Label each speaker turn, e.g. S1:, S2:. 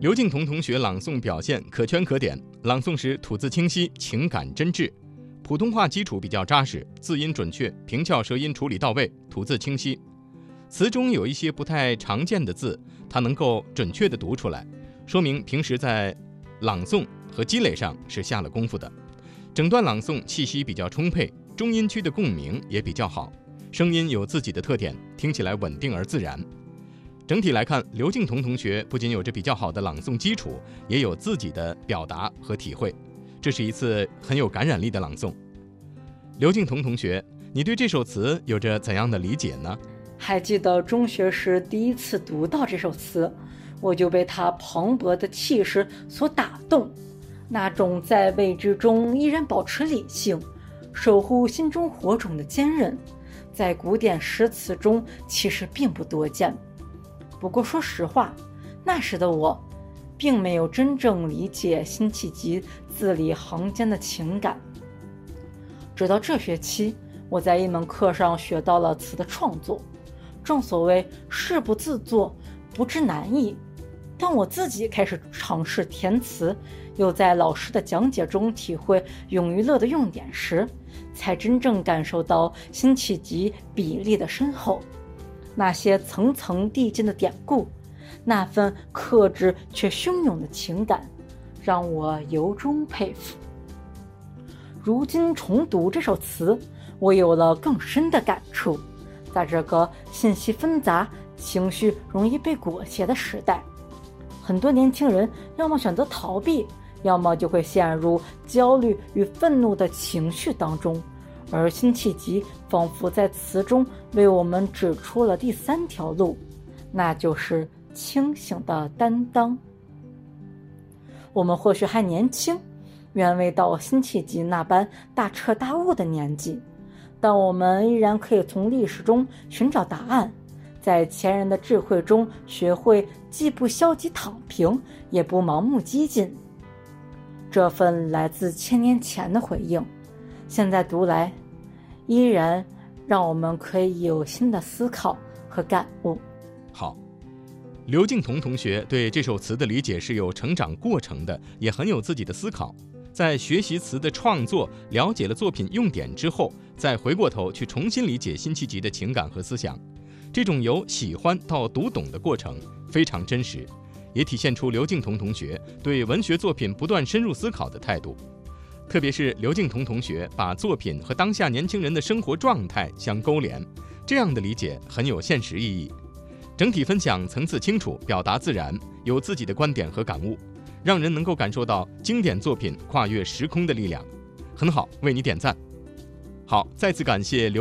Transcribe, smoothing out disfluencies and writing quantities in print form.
S1: 刘敬彤同学朗诵表现可圈可点，朗诵时吐字清晰，情感真挚，普通话基础比较扎实，字音准确，平翘舌音处理到位，吐字清晰。词中有一些不太常见的字，他能够准确地读出来，说明平时在朗诵和积累上是下了功夫的。整段朗诵气息比较充沛，中音区的共鸣也比较好，声音有自己的特点，听起来稳定而自然。整体来看，刘敬彤同学不仅有着比较好的朗诵基础，也有自己的表达和体会，这是一次很有感染力的朗诵。刘敬彤同学，你对这首词有着怎样的理解呢？
S2: 还记得中学时第一次读到这首词，我就被它磅礴的气势所打动，那种在未知中依然保持理性，守护心中火种的坚韧，在古典诗词中其实并不多见。不过说实话，那时的我并没有真正理解辛弃疾字里行间的情感。直到这学期，我在一门课上学到了词的创作。正所谓事不自作，不知难易。当我自己开始尝试填词，又在老师的讲解中体会咏与乐的用典时，才真正感受到辛弃疾笔力的深厚。那些层层递进的典故，那份克制却汹涌的情感，让我由衷佩服。如今重读这首词，我有了更深的感触。在这个信息纷杂、情绪容易被裹挟的时代，很多年轻人要么选择逃避，要么就会陷入焦虑与愤怒的情绪当中。而辛弃疾仿佛在词中为我们指出了第三条路，那就是清醒的担当。我们或许还年轻，远未到辛弃疾那般大彻大悟的年纪，但我们依然可以从历史中寻找答案，在前人的智慧中学会既不消极躺平，也不盲目激进。这份来自1000年前的回应，现在读来依然让我们可以有新的思考和感悟。
S1: 好，刘敬彤同学对这首词的理解是有成长过程的，也很有自己的思考。在学习词的创作，了解了作品用典之后，再回过头去重新理解辛弃疾的情感和思想，这种由喜欢到读懂的过程非常真实，也体现出刘敬彤同学对文学作品不断深入思考的态度。特别是刘敬彤同学把作品和当下年轻人的生活状态相勾连，这样的理解很有现实意义。整体分享层次清楚，表达自然，有自己的观点和感悟，让人能够感受到经典作品跨越时空的力量。很好，为你点赞。好，再次感谢刘